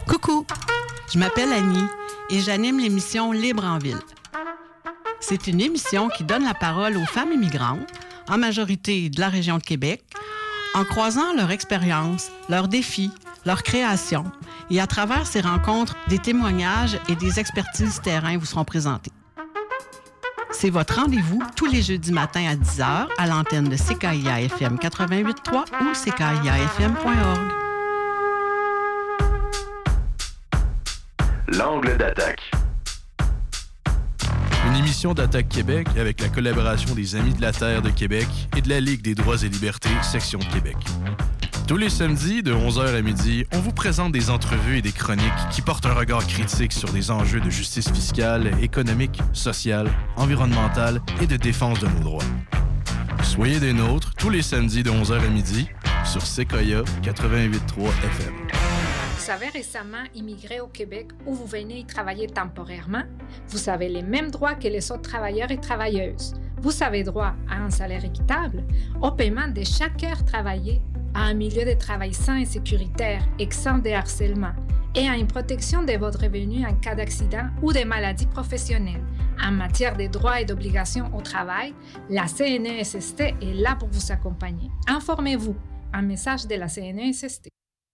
Coucou, je m'appelle Annie et j'anime l'émission Libre en ville. C'est une émission qui donne la parole aux femmes immigrantes, en majorité de la région de Québec, en croisant leur expérience, leurs défis, leurs créations. Et à travers ces rencontres, des témoignages et des expertises terrain vous seront présentés. C'est votre rendez-vous tous les jeudis matins à 10h à l'antenne de CKIA FM 88.3 ou ckiafm.org. L'angle d'attaque. Une émission d'Attaque Québec avec la collaboration des Amis de la Terre de Québec et de la Ligue des droits et libertés, section de Québec. Tous les samedis, de 11h à midi, on vous présente des entrevues et des chroniques qui portent un regard critique sur des enjeux de justice fiscale, économique, sociale, environnementale et de défense de nos droits. Soyez des nôtres tous les samedis de 11h à midi sur Sequoia 88.3 FM. Vous avez récemment immigré au Québec où vous venez y travailler temporairement, vous avez les mêmes droits que les autres travailleurs et travailleuses. Vous avez droit à un salaire équitable, au paiement de chaque heure travaillée, à un milieu de travail sain et sécuritaire, exempt de harcèlement, et à une protection de votre revenu en cas d'accident ou de maladie professionnelle. En matière de droits et d'obligations au travail, la CNESST est là pour vous accompagner. Informez-vous. Un message de la CNESST.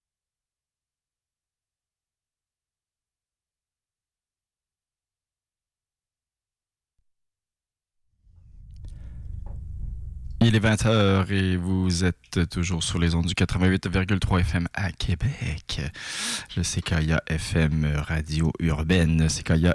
Il est 20h et vous êtes toujours sur les ondes du 88,3 FM à Québec. Le CKIA FM Radio Urbaine,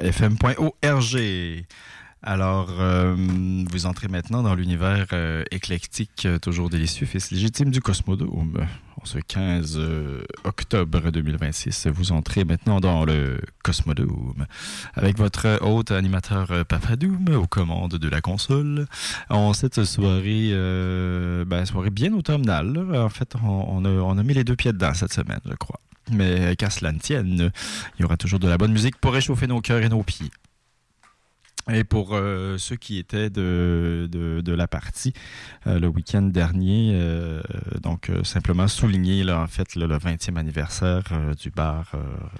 ckiafm.org. Alors, vous entrez maintenant dans l'univers éclectique, toujours délicieux, fils légitime du Cosmodome. En ce 15 octobre 2026, vous entrez maintenant dans le Cosmodome avec votre hôte animateur Papadoum aux commandes de la console. En cette soirée, soirée bien automnale, là. En fait, on a mis les deux pieds dedans cette semaine, je crois. Mais qu'à cela ne tienne, il y aura toujours de la bonne musique pour réchauffer nos cœurs et nos pieds. Et pour ceux qui étaient de la partie le week-end dernier, simplement souligner là, en fait, le 20e anniversaire du bar,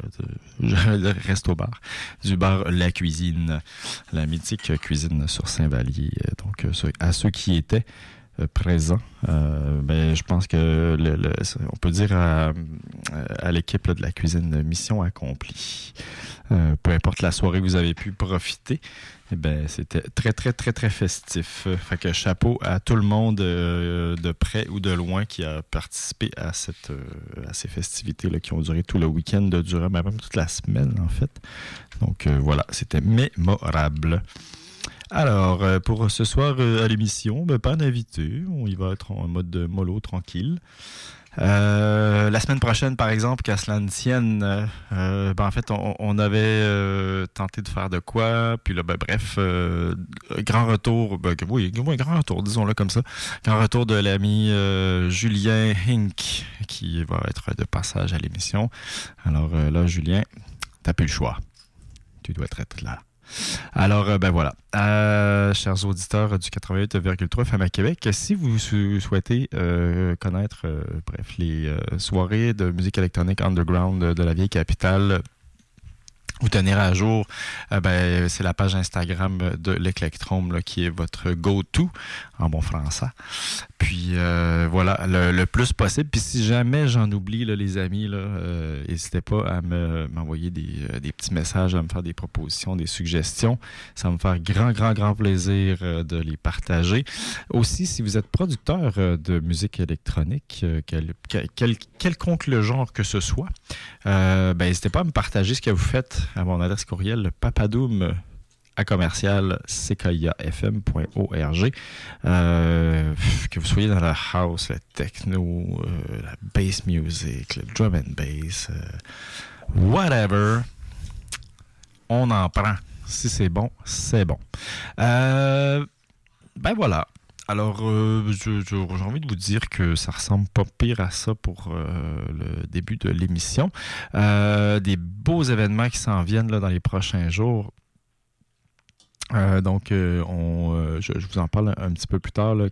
resto-bar, du bar La Cuisine, la mythique cuisine sur Saint-Vallier. Donc, à ceux qui étaient présents, je pense que on peut dire à l'équipe là, de la cuisine, mission accomplie. Peu importe la soirée que vous avez pu profiter, c'était très, très, très, très festif. Fait que chapeau à tout le monde de près ou de loin qui a participé à ces festivités là, qui ont duré tout le week-end, durant même toute la semaine, en fait. Donc, voilà, c'était mémorable. Alors, pour ce soir à l'émission, pas d'invité. On y va être en mode mollo, tranquille. La semaine prochaine, par exemple, qu'à cela ne tienne, en fait, on avait tenté de faire de quoi, puis là, grand retour, grand retour, disons-le comme ça, grand retour de l'ami Julien Hink, qui va être de passage à l'émission. Alors là, Julien, t'as plus le choix. Tu dois être là. Alors, voilà. Chers auditeurs du 88,3 FM à Québec, si vous souhaitez connaître les soirées de musique électronique underground de la vieille capitale, vous tenir à jour, c'est la page Instagram de l'Éclectrome là, qui est votre go-to en bon français. Puis voilà, le plus possible. Puis si jamais j'en oublie, là, les amis, n'hésitez pas à m'envoyer des petits messages, à me faire des propositions, des suggestions. Ça va me faire grand plaisir de les partager. Aussi, si vous êtes producteur de musique électronique, quelconque le genre que ce soit, n'hésitez pas à me partager ce que vous faites à mon adresse courriel papadoum@ckiafm.org. Que vous soyez dans la house, la techno, la bass music, le drum and bass, whatever, on en prend. Si c'est bon, c'est bon. Voilà. Alors, j'ai envie de vous dire que ça ressemble pas pire à ça pour le début de l'émission. Des beaux événements qui s'en viennent là, dans les prochains jours. Je vous en parle un petit peu plus tard, là,